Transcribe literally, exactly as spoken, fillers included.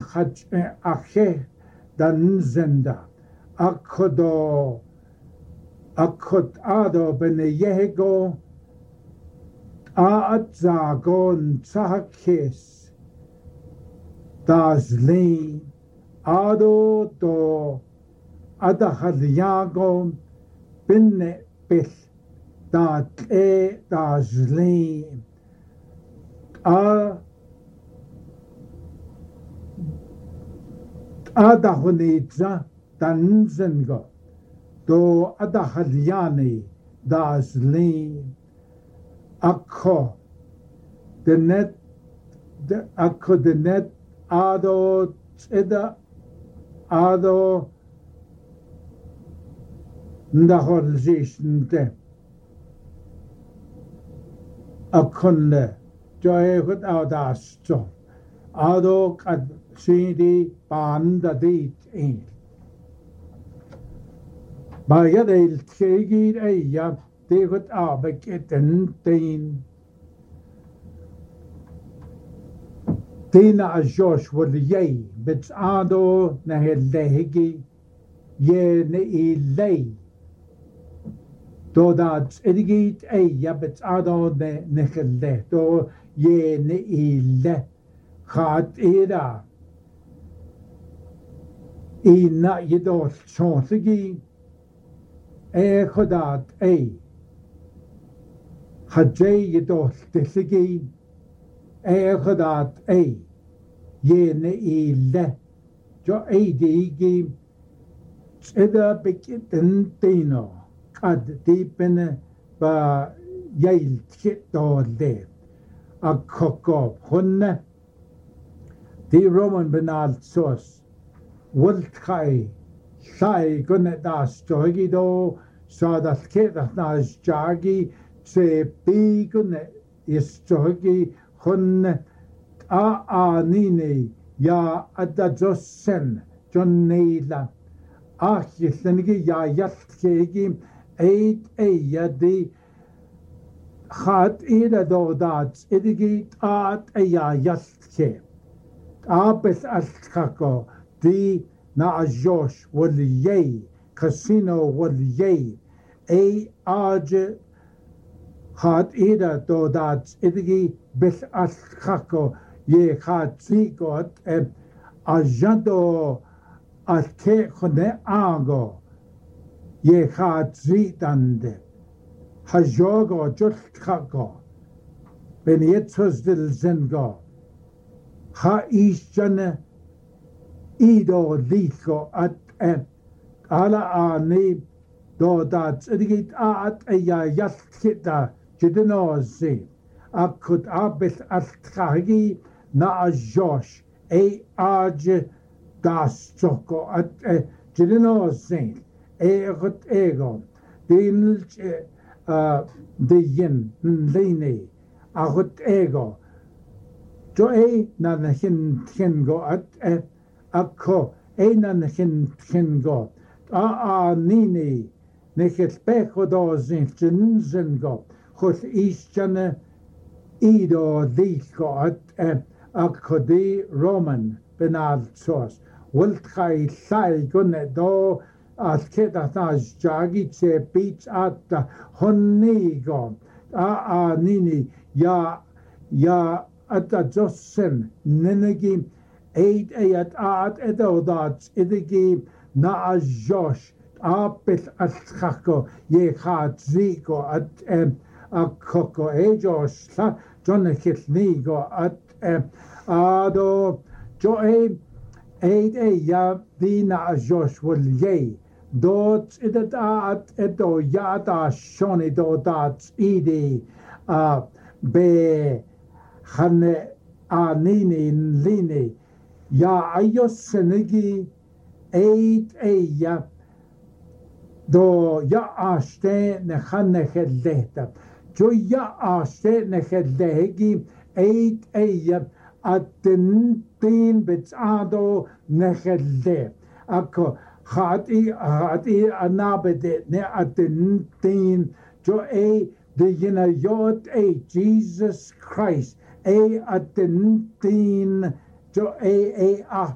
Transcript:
ache dan zenda akodo akot ado ben yehego a zagon tsakes das le ado to adahadyago bin bel dat e das le a adahonitza tanzengo do adahadyani das le akko the net the akko the net ado eda ado ndahorjishente akonle joy gut audasto ado kad sidi banda dit in Baia del tgegir eia de gut abeketen tein Tina a Josh wol ye bits ado na helegi ye ne ilei do dat edigit eia bits ado ne nechelle do ye ne ile gaat era ina yedol chonsigi e khodat e hadje yedol tesigi e khodat e ye ne ile jo e digi eda bekiten tino kad dipene ba yail kito de a koko hunne di Roman benal sos wult kai sai gunne das jogi do sa das ketas nas jagi se bi gunne is jogi hunne a a nini ya adda jossen jonnila ach yisnigi ya yatkegi eid eya di khat ida do dat idigi at eya yatke abes altkako di na Josh wal ye casino wal ye a aj khat ida do dat idigi bes altkako ye khat zigot a jado alke khone ago ye khat zitande hajogo jutkako ben yetzos dil zengo ha ishjane ido liko at et ala ani do dat digit at ya yaskita jidinozi akut abis altkagi na Josh e aj das choko at jidinozi e gut ego din de yin lene agut ego jo e na hin hin go at akko e na hin hin go a a nini nechel pecho do zin zen go chos ischane ido liko at akko di Roman benal sos wult kai sai gunne do as keda tas jagi che beach at honnigo a a nini ya ya at a jossen nenegi eight eight at edo dat idigi na a Josh apel at khako ye khat zigo at a koko e Josh sa jonne khnigo at ado jo e eight eight ya dina a Josh wol ye dot idet at edo yada shoni do dat idi a be khane a nini lini ya ayos senegi eight eya do ya ashte ne khane khedeta jo ya ashte ne khedegi eight eya atin tin bits ado ne khede ako khati khati anabede ne atin tin jo e de yina yot e Jesus Christ e atin tin jo e e a